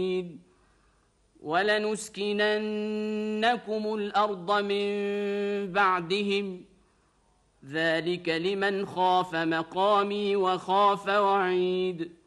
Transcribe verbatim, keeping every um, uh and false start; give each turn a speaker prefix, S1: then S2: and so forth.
S1: ولنسكننكم الأرض من بعدهم ذلك لمن خاف مقامي وخاف وعيد